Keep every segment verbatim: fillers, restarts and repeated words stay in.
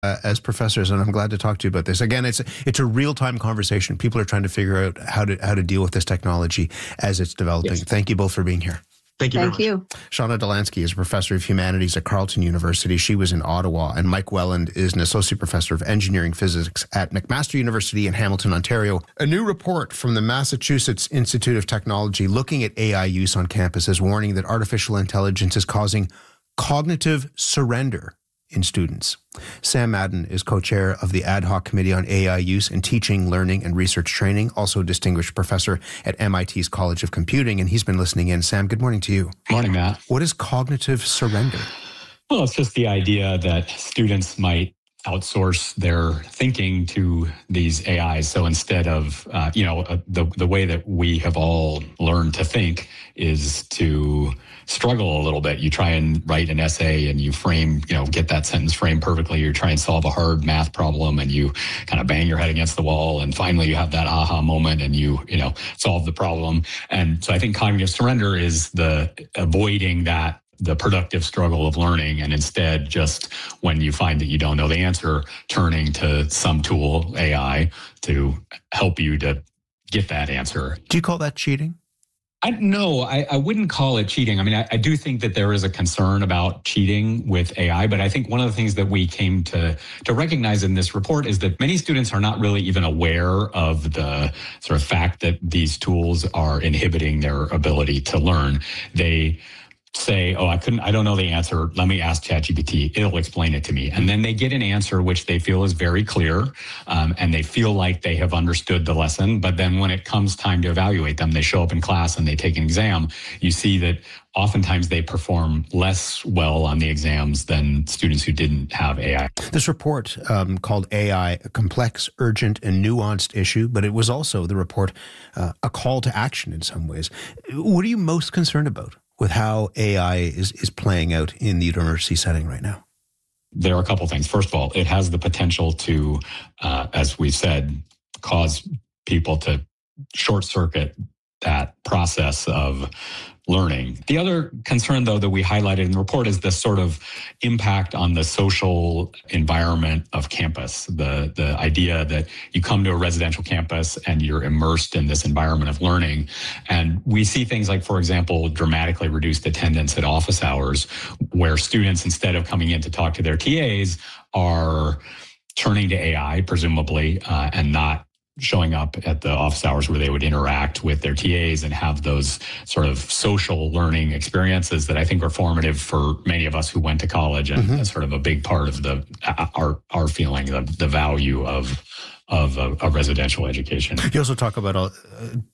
Uh, as professors, and I'm glad to talk to you about this. Again, it's it's a real-time conversation. People are trying to figure out how to how to deal with this technology as it's developing. Yes. Thank you both for being here. Thank you very Thank much. you. Shauna Delansky is a professor of humanities at Carleton University. She was in Ottawa. And Mike Welland is an associate professor of engineering physics at McMaster University in Hamilton, Ontario. A new report from the Massachusetts Institute of Technology looking at A I use on campus is warning that artificial intelligence is causing cognitive surrender in students. Sam Madden is co-chair of the Ad Hoc Committee on A I Use in Teaching, Learning, and Research Training, also a distinguished professor at M I T's College of Computing, and he's been listening in. Sam, good morning to you. Morning, Matt. What is cognitive surrender? Well, it's just the idea that students might outsource their thinking to these A Is. So instead of, uh, you know, uh, the the way that we have all learned to think is to struggle a little bit. You try and write an essay and you frame, you know, get that sentence framed perfectly. You try and solve a hard math problem and you kind of bang your head against the wall. And finally you have that aha moment and you, you know, solve the problem. And so I think cognitive surrender is the avoiding that the productive struggle of learning, and instead just when you find that you don't know the answer, turning to some tool, A I, to help you to get that answer. Do you call that cheating? I no, I, I wouldn't call it cheating. I mean, I, I do think that there is a concern about cheating with A I, but I think one of the things that we came to to recognize in this report is that many students are not really even aware of the sort of fact that these tools are inhibiting their ability to learn. They say, oh, I couldn't, I don't know the answer. Let me ask ChatGPT. It'll explain it to me. And then they get an answer which they feel is very clear, um, and they feel like they have understood the lesson. But then when it comes time to evaluate them, they show up in class and they take an exam. You see that oftentimes they perform less well on the exams than students who didn't have A I. This report um, called A I, a complex, urgent, and nuanced issue, but it was also, the report, uh, a call to action in some ways. What are you most concerned about with how A I is, is playing out in the university setting right now? There are a couple things. First of all, it has the potential to, uh, as we said, cause people to short circuit that process of learning. The other concern, though, that we highlighted in the report is the sort of impact on the social environment of campus. The, the idea that you come to a residential campus and you're immersed in this environment of learning. And we see things like, for example, dramatically reduced attendance at office hours, where students, instead of coming in to talk to their T As, are turning to A I, presumably, uh, and not showing up at the office hours where they would interact with their T As and have those sort of social learning experiences that I think are formative for many of us who went to college, and mm-hmm. sort of a big part of the our our feeling of the value of of a, a residential education. You also talk about, a,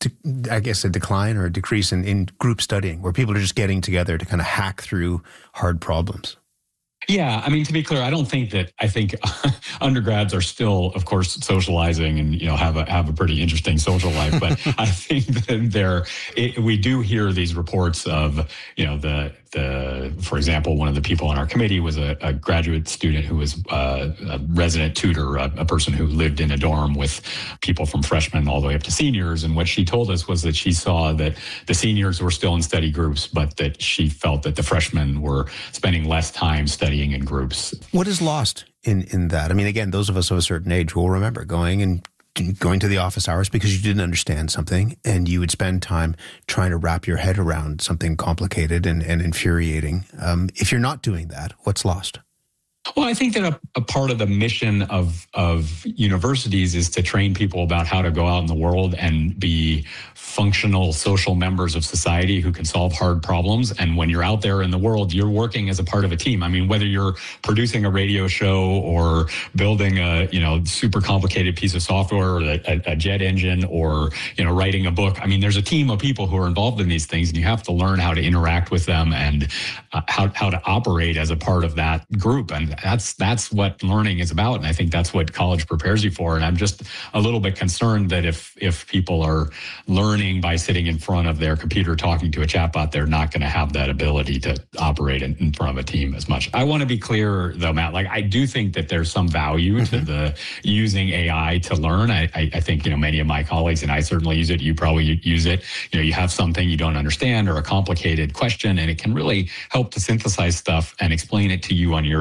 I guess, a decline or a decrease in, in group studying, where people are just getting together to kind of hack through hard problems. Yeah, I mean, to be clear, I don't think that, I think undergrads are still, of course, socializing and, you know, have a have a pretty interesting social life. But I think that there, it, we do hear these reports of, you know, the, the, for example, one of the people on our committee was a, a graduate student who was uh, a resident tutor, a, a person who lived in a dorm with people from freshmen all the way up to seniors. And what she told us was that she saw that the seniors were still in study groups, but that she felt that the freshmen were spending less time studying in groups. What is lost in, in that? I mean, again, those of us of a certain age will remember going and going to the office hours because you didn't understand something, and you would spend time trying to wrap your head around something complicated and, and infuriating. Um, if you're not doing that, what's lost? Well, I think that a, a part of the mission of of universities is to train people about how to go out in the world and be functional social members of society who can solve hard problems. And when you're out there in the world, you're working as a part of a team. I mean, whether you're producing a radio show or building a, you know, super complicated piece of software, or a, a jet engine, or, you know, writing a book. I mean, there's a team of people who are involved in these things, and you have to learn how to interact with them and uh, how, how to operate as a part of that group. And that's, that's what learning is about. And I think that's what college prepares you for. And I'm just a little bit concerned that if, if people are learning by sitting in front of their computer talking to a chatbot, they're not going to have that ability to operate in, in front of a team as much. I want to be clear, though, Matt, like I do think that there's some value mm-hmm. to the using A I to learn. I, I, I think, you know, many of my colleagues, and I certainly use it, you probably use it, you know, you have something you don't understand or a complicated question, and it can really help to synthesize stuff and explain it to you on your terms and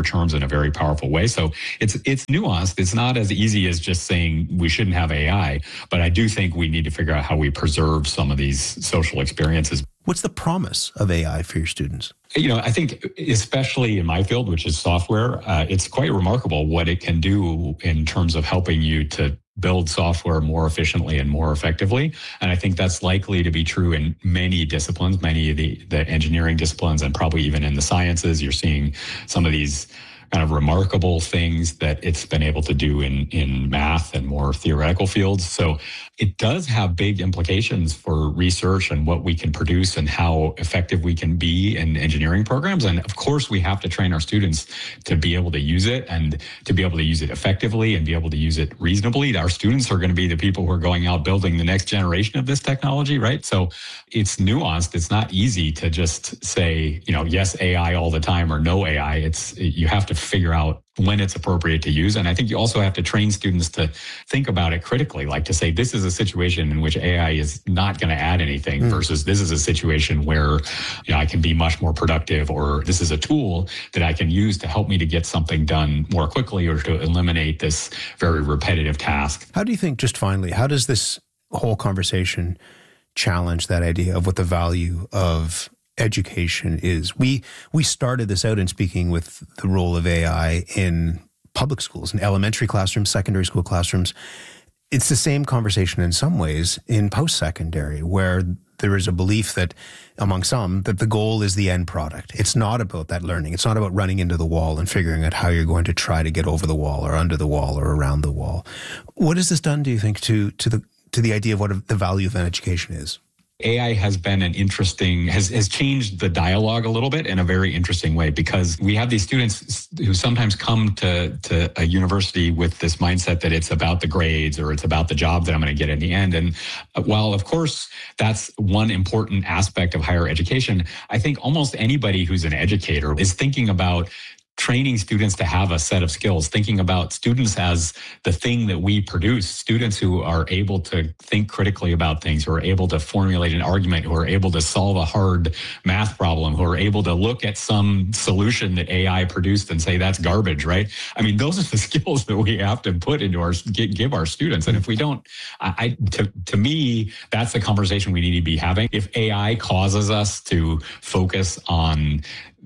a very powerful way. So it's it's nuanced. It's not as easy as just saying we shouldn't have A I, but I do think we need to figure out how we preserve some of these social experiences. What's the promise of A I for your students? You know, I think especially in my field, which is software, uh, it's quite remarkable what it can do in terms of helping you to build software more efficiently and more effectively. And I think that's likely to be true in many disciplines, many of the, the engineering disciplines, and probably even in the sciences. You're seeing some of these kind of remarkable things that it's been able to do in, in math and more theoretical fields. So it does have big implications for research and what we can produce and how effective we can be in engineering programs. And of course, we have to train our students to be able to use it and to be able to use it effectively and be able to use it reasonably. Our students are going to be the people who are going out building the next generation of this technology, right? So it's nuanced. It's not easy to just say, you know, yes, A I all the time or no A I. It's, you have to figure out when it's appropriate to use. And I think you also have to train students to think about it critically, like to say, this is a situation in which A I is not going to add anything mm. versus this is a situation where, you know, I can be much more productive, or this is a tool that I can use to help me to get something done more quickly or to eliminate this very repetitive task. How do you think, just finally, how does this whole conversation challenge that idea of what the value of education is? We we started this out in speaking with the role of A I in public schools, in elementary classrooms, secondary school classrooms. It's the same conversation in some ways in post-secondary, where there is a belief that, among some, that the goal is the end product. It's not about that learning. It's not about running into the wall and figuring out how you're going to try to get over the wall or under the wall or around the wall. What has this done, do you think, to to the to the idea of what the value of an education is? A I has been an interesting, has, has changed the dialogue a little bit in a very interesting way, because we have these students who sometimes come to, to a university with this mindset that it's about the grades or it's about the job that I'm going to get in the end. And while, of course, that's one important aspect of higher education, I think almost anybody who's an educator is thinking about training students to have a set of skills, thinking about students as the thing that we produce, students who are able to think critically about things, who are able to formulate an argument, who are able to solve a hard math problem, who are able to look at some solution that A I produced and say, that's garbage, right? I mean, those are the skills that we have to put into our, give our students. And if we don't, I, to, to me, that's the conversation we need to be having. If A I causes us to focus on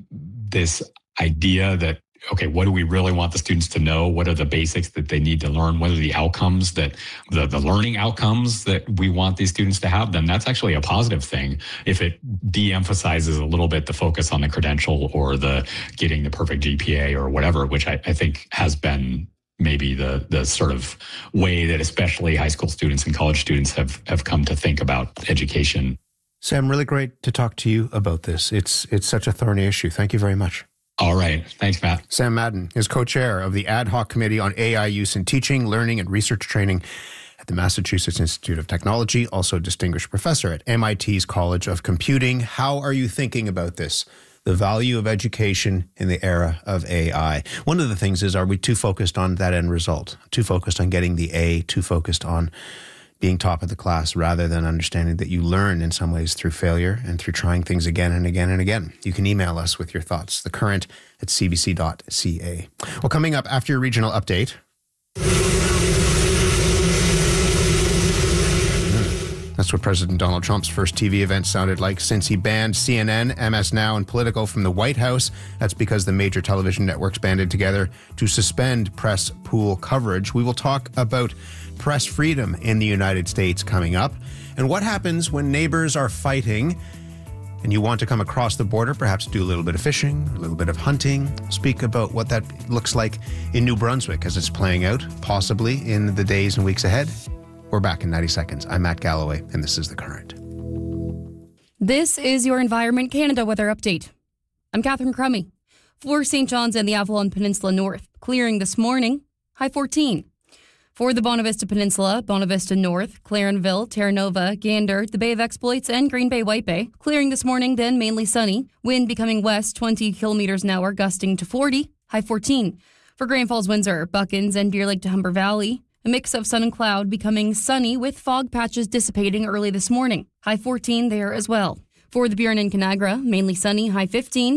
this idea that, okay, what do we really want the students to know? What are the basics that they need to learn? What are the outcomes that, the, the learning outcomes that we want these students to have? Then that's actually a positive thing. If it de-emphasizes a little bit the focus on the credential or the getting the perfect G P A or whatever, which I, I think has been maybe the the sort of way that especially high school students and college students have, have come to think about education. Sam, really great to talk to you about this. It's it's such a thorny issue. Thank you very much. All right. Thanks, Matt. Sam Madden is co-chair of the Ad Hoc Committee on A I Use in Teaching, Learning, and Research Training at the Massachusetts Institute of Technology, also a distinguished professor at M I T's College of Computing. How are you thinking about this? The value of education in the era of A I. One of the things is, are we too focused on that end result? Too focused on getting the A, too focused on being top of the class, rather than understanding that you learn in some ways through failure and through trying things again and again and again. You can email us with your thoughts, thecurrent at c b c dot c a. Well, coming up after your regional update, that's what President Donald Trump's first T V event sounded like since he banned C N N, M S Now, and Politico from the White House. That's because the major television networks banded together to suspend press pool coverage. We will talk about press freedom in the United States coming up, and what happens when neighbors are fighting and you want to come across the border, perhaps do a little bit of fishing, a little bit of hunting. Speak about what that looks like in New Brunswick as it's playing out, possibly in the days and weeks ahead. We're back in ninety seconds. I'm Matt Galloway, and this is The Current. This is your Environment Canada weather update. I'm Catherine Crummy. For Saint John's and the Avalon Peninsula North, clearing this morning, high fourteen. For the Bonavista Peninsula, Bonavista North, Clarenville, Terra Nova, Gander, the Bay of Exploits, and Green Bay White Bay, clearing this morning, then mainly sunny. Wind becoming west, twenty kilometers an hour, gusting to forty, high fourteen. For Grand Falls, Windsor, Buckens, and Deer Lake to Humber Valley, a mix of sun and cloud becoming sunny with fog patches dissipating early this morning. High fourteen there as well. For the Burin and Canagra, mainly sunny, high fifteen.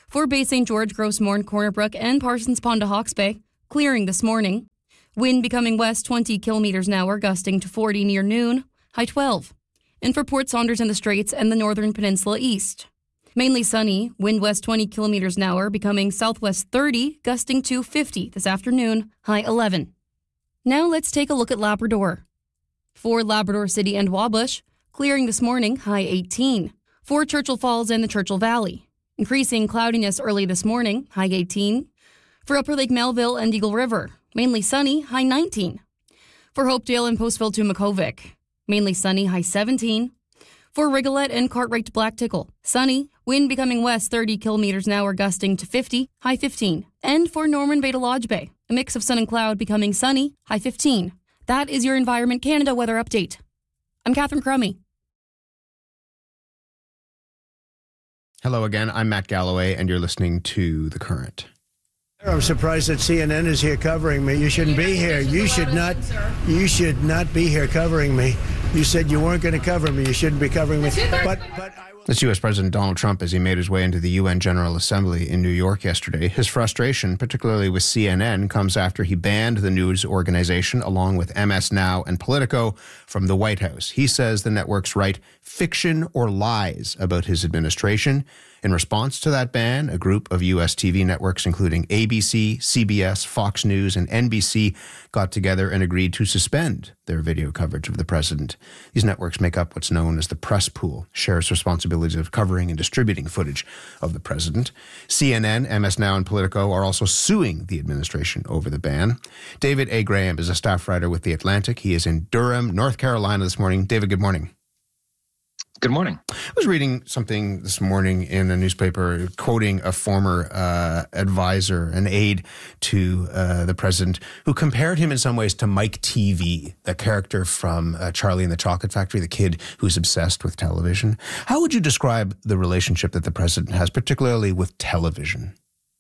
For Bay Saint George, Grossmorn, Corner Brook, and Parsons Pond to Hawke's Bay, clearing this morning. Wind becoming west twenty kilometers an hour, gusting to forty near noon, high twelve. And for Port Saunders and the Straits and the Northern Peninsula east. Mainly sunny, wind west twenty kilometers an hour, becoming southwest thirty, gusting to fifty this afternoon, high eleven. Now let's take a look at Labrador. For Labrador City and Wabush, clearing this morning, high eighteen. For Churchill Falls and the Churchill Valley, increasing cloudiness early this morning, high eighteen. For Upper Lake Melville and Eagle River, mainly sunny, high nineteen. For Hopedale and Postville to Makovic, mainly sunny, high seventeen. For Rigolette and Cartwright to Black Tickle, sunny, wind becoming west thirty kilometers an hour, gusting to fifty, high fifteen. And for Norman Bay to Lodge Bay, a mix of sun and cloud becoming sunny, high fifteen. That is your Environment Canada weather update. I'm Catherine Crummy. Hello again, I'm Matt Galloway, and you're listening to The Current. I'm surprised that C N N is here covering me. You shouldn't be here. You should not. You should not be here covering me. You said you weren't going to cover me. You shouldn't be covering me. But but I will. That's U S President Donald Trump as he made his way into the U N General Assembly in New York yesterday. His frustration, particularly with C N N, comes after he banned the news organization, along with M S Now and Politico, from the White House. He says the networks write fiction or lies about his administration. In response to that ban, a group of U S T V networks, including A B C, C B S, Fox News, and N B C, got together and agreed to suspend their video coverage of the president. These networks make up what's known as the press pool, shares responsibilities of covering and distributing footage of the president. C N N, M S Now, and Politico are also suing the administration over the ban. David A. Graham is a staff writer with The Atlantic. He is in Durham, North Carolina this morning. David, good morning. Good morning. I was reading something this morning in a newspaper quoting a former uh, advisor, an aide to uh, the president, who compared him in some ways to Mike T V, the character from uh, Charlie and the Chocolate Factory, the kid who's obsessed with television. How would you describe the relationship that the president has, particularly with television?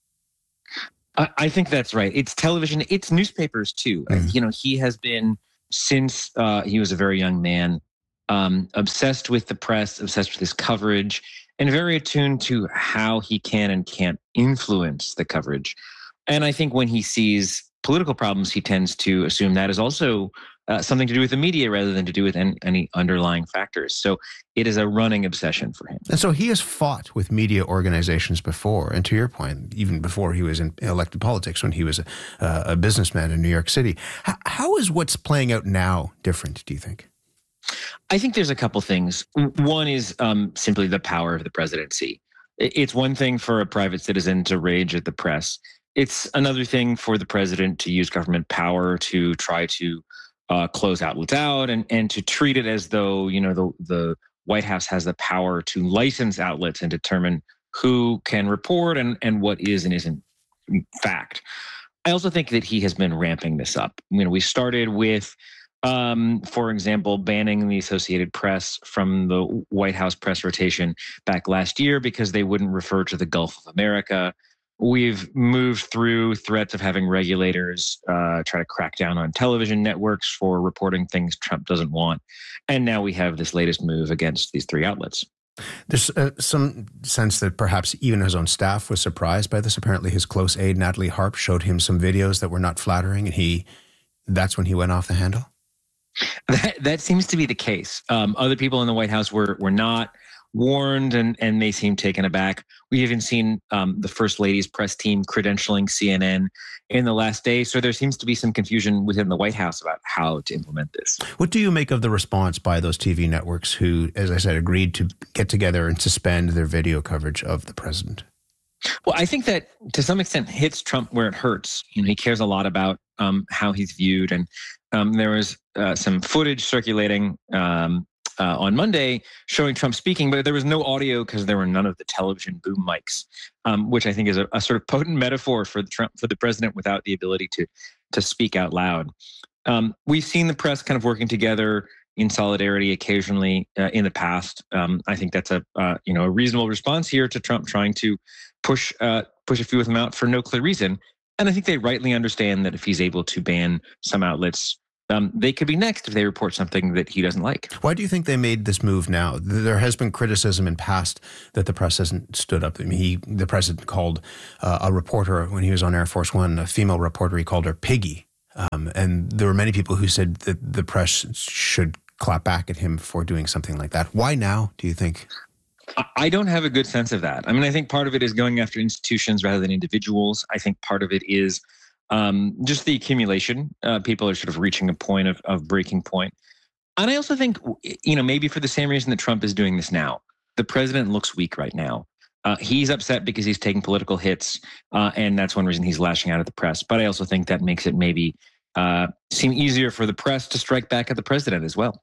I, I think that's right. It's television. It's newspapers, too. Mm. Uh, you know, he has been, since uh, he was a very young man, Um, obsessed with the press, obsessed with his coverage, and very attuned to how he can and can't influence the coverage. And I think when he sees political problems, he tends to assume that is also uh, something to do with the media rather than to do with any, any underlying factors. So it is a running obsession for him. And so he has fought with media organizations before. And to your point, even before he was in elected politics, when he was a, uh, a businessman in New York City. H- how is what's playing out now different, do you think? I think there's a couple things. One is um, simply the power of the presidency. It's one thing for a private citizen to rage at the press. It's another thing for the president to use government power to try to uh, close outlets out and, and to treat it as though, you know, the, the White House has the power to license outlets and determine who can report and, and what is and isn't fact. I also think that he has been ramping this up. You know, we started with Um, for example, banning the Associated Press from the White House press rotation back last year because they wouldn't refer to the Gulf of America. We've moved through threats of having regulators uh, try to crack down on television networks for reporting things Trump doesn't want. And now we have this latest move against these three outlets. There's uh, some sense that perhaps even his own staff was surprised by this. Apparently his close aide, Natalie Harp, showed him some videos that were not flattering, and he that's when he went off the handle? That, that seems to be the case. Um, other people in the White House were were not warned, and and they seem taken aback. We even seen um, the First Lady's press team credentialing C N N in the last day. So there seems to be some confusion within the White House about how to implement this. What do you make of the response by those T V networks who, as I said, agreed to get together and suspend their video coverage of the president? Well, I think that to some extent hits Trump where it hurts. You know, he cares a lot about um, how he's viewed, and um, there was uh, some footage circulating um, uh, on Monday showing Trump speaking, but there was no audio because there were none of the television boom mics, um, which I think is a, a sort of potent metaphor for the Trump for the president without the ability to to speak out loud. Um, we've seen the press kind of working together in solidarity occasionally uh, in the past. Um, I think that's a uh, you know a reasonable response here to Trump trying to push uh, push a few of them out for no clear reason. And I think they rightly understand that if he's able to ban some outlets Um, they could be next if they report something that he doesn't like. Why do you think they made this move now? There has been criticism in past that the press hasn't stood up. I mean, he, the president called uh, a reporter when he was on Air Force One, a female reporter, he called her piggy. Um, and there were many people who said that the press should clap back at him for doing something like that. Why now, do you think? I don't have a good sense of that. I mean, I think part of it is going after institutions rather than individuals. I think part of it is um, just the accumulation. Uh, people are sort of reaching a point of, of breaking point. And I also think, you know, maybe for the same reason that Trump is doing this now, the president looks weak right now. Uh, he's upset because he's taking political hits, uh, and that's one reason he's lashing out at the press. But I also think that makes it maybe uh, seem easier for the press to strike back at the president as well.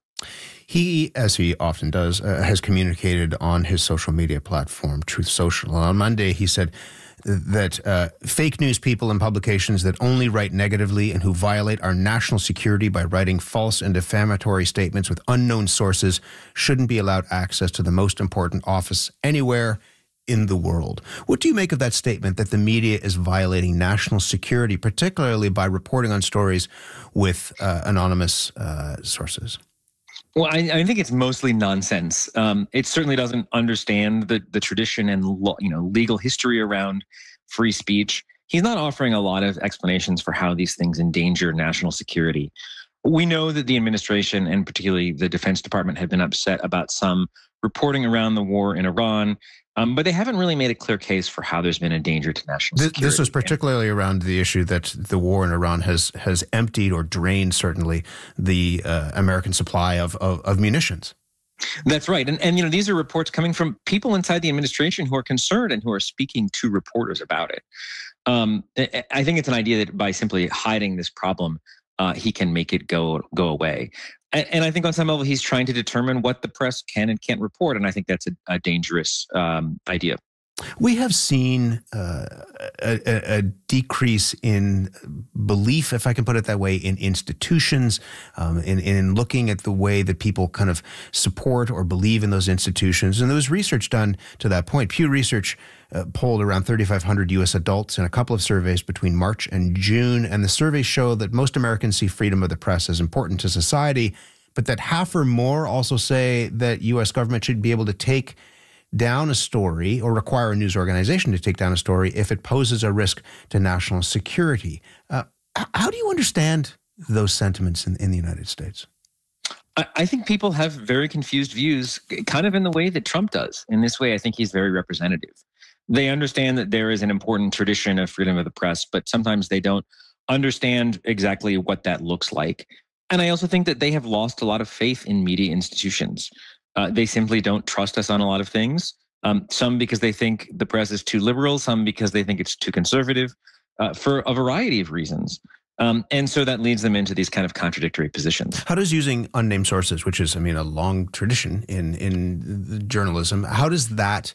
He, as he often does, uh, has communicated on his social media platform, Truth Social. On Monday, he said that uh, fake news people and publications that only write negatively and who violate our national security by writing false and defamatory statements with unknown sources shouldn't be allowed access to the most important office anywhere in the world. What do you make of that statement that the media is violating national security, particularly by reporting on stories with uh, anonymous uh, sources? Well, I, I think it's mostly nonsense. Um, it certainly doesn't understand the the tradition and lo, you know legal history around free speech. He's not offering a lot of explanations for how these things endanger national security. We know that the administration and particularly the Defense Department have been upset about some reporting around the war in Iran, um, but they haven't really made a clear case for how there's been a danger to national this, security. This was particularly around the issue that the war in Iran has has emptied or drained, certainly, the uh, American supply of, of, of munitions. That's right. And, and, you know, these are reports coming from people inside the administration who are concerned and who are speaking to reporters about it. Um, I think it's an idea that by simply hiding this problem, uh, he can make it go go away. And, and I think on some level, he's trying to determine what the press can and can't report. And I think that's a, a dangerous um, idea. We have seen uh, a, a decrease in belief, if I can put it that way, in institutions, um, in, in looking at the way that people kind of support or believe in those institutions. And there was research done to that point. Pew Research uh, polled around thirty-five hundred U S adults in a couple of surveys between March and June. And the surveys show that most Americans see freedom of the press as important to society, but that half or more also say that U S government should be able to take down a story or require a news organization to take down a story if it poses a risk to national security. Uh, how do you understand those sentiments in, in the United States? I think people have very confused views, kind of in the way that Trump does. In this way, I think he's very representative. They understand that there is an important tradition of freedom of the press, but sometimes they don't understand exactly what that looks like. And I also think that they have lost a lot of faith in media institutions. Uh, they simply don't trust us on a lot of things. Um, some because they think the press is too liberal, some because they think it's too conservative, uh, for a variety of reasons. Um, and so that leads them into these kind of contradictory positions. How does using unnamed sources, which is, I mean, a long tradition in, in journalism, how does that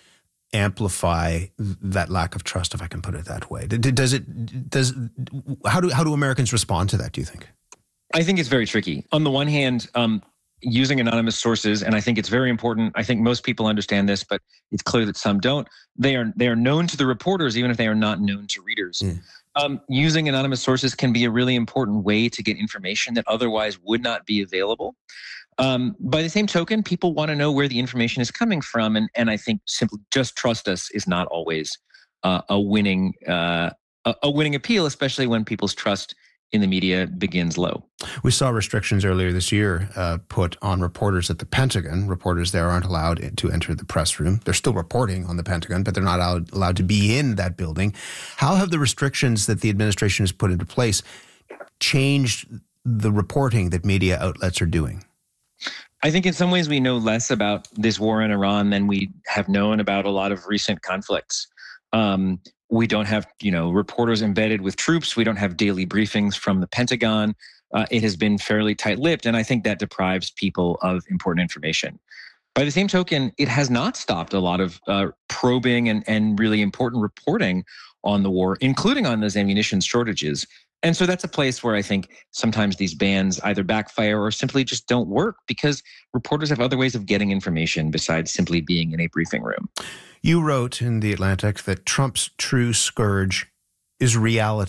amplify that lack of trust, if I can put it that way? Does it, does, how do, how do Americans respond to that, do you think? I think it's very tricky. On the one hand, um, using anonymous sources, and I think it's very important. I think most people understand this, but it's clear that some don't. They are they are known to the reporters, even if they are not known to readers. Mm. Um, using anonymous sources can be a really important way to get information that otherwise would not be available. Um, by the same token, people want to know where the information is coming from, and and I think simply just trust us is not always uh, a winning uh, a, a winning appeal, especially when people's trust in the media begins low. We saw restrictions earlier this year uh, put on reporters at the Pentagon. Reporters there aren't allowed to enter the press room. They're still reporting on the Pentagon, but they're not allowed, allowed to be in that building. How have the restrictions that the administration has put into place changed the reporting that media outlets are doing? I think in some ways we know less about this war in Iran than we have known about a lot of recent conflicts. Um, We don't have, you know, reporters embedded with troops. We don't have daily briefings from the Pentagon. Uh, it has been fairly tight-lipped, and I think that deprives people of important information. By the same token, it has not stopped a lot of uh, probing and, and really important reporting on the war, including on those ammunition shortages. And so that's a place where I think sometimes these bans either backfire or simply just don't work because reporters have other ways of getting information besides simply being in a briefing room. You wrote in The Atlantic that Trump's true scourge is reality,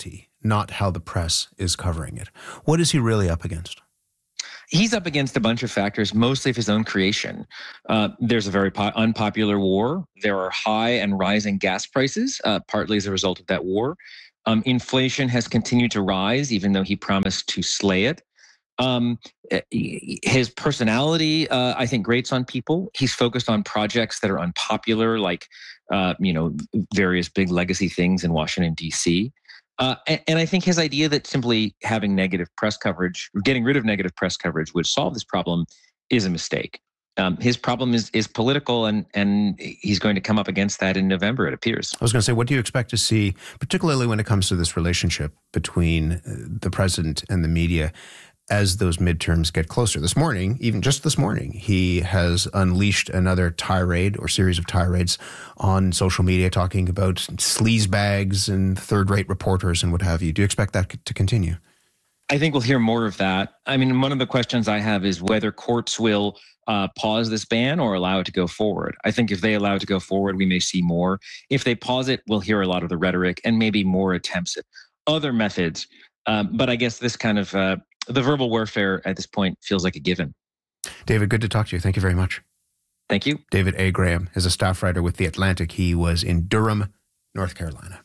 not how the press is covering it. What is he really up against? He's up against a bunch of factors, mostly of his own creation. Uh, there's a very po- unpopular war. There are high and rising gas prices, uh, partly as a result of that war. Um, inflation has continued to rise, even though he promised to slay it. Um, his personality, uh, I think, grates on people. He's focused on projects that are unpopular, like, uh, you know, various big legacy things in Washington, D C. Uh, and, and I think his idea that simply having negative press coverage, getting rid of negative press coverage would solve this problem is a mistake. Um, his problem is is political, and and he's going to come up against that in November, it appears. I was going to say, what do you expect to see, particularly when it comes to this relationship between the president and the media, as those midterms get closer? This morning, even just this morning, he has unleashed another tirade or series of tirades on social media talking about sleazebags and third-rate reporters and what have you. Do you expect that to continue? I think we'll hear more of that. I mean, one of the questions I have is whether courts will uh, pause this ban or allow it to go forward. I think if they allow it to go forward, we may see more. If they pause it, we'll hear a lot of the rhetoric and maybe more attempts at other methods. Um, but I guess this kind of uh, the verbal warfare at this point feels like a given. David, good to talk to you. Thank you very much. Thank you. David A. Graham is a staff writer with The Atlantic. He was in Durham, North Carolina.